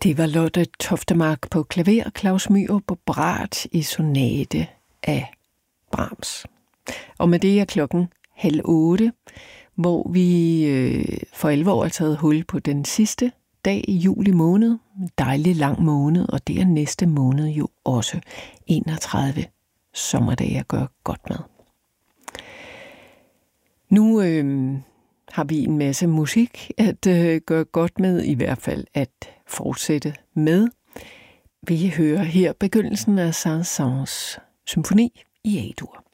Det var Lotte Toftemark på klaver, Klaus Myrup på brat i sonate af Brahms. Og med det er klokken 7:30, hvor vi for alvor har taget hul på den sidste dag i juli måned. En dejlig lang måned, og det er næste måned jo også 31 sommerdage at gøre godt med. Nu har vi en masse musik at gøre godt med, i hvert fald at fortsætte med. Vi hører her begyndelsen af Saint-Saëns symfoni i A-dur.